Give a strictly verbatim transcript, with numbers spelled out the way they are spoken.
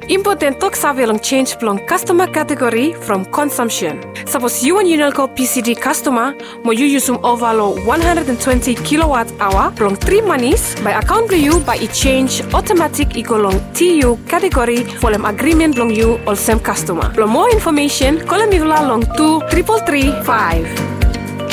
Important talk survey long change long customer category from consumption. Suppose you and Unelco P C D customer, mo you use um overload one hundred twenty kilowatt hour long three monies by account you by it change automatic equal long T U category for them agreement long you or same customer. For more information, call me long two triple three five.